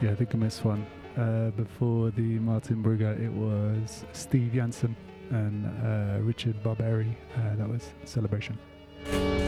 Yeah, I think I missed one. Before the Martin Brugger, it was Steve Jansen and Richard Barberi. That was Celebration.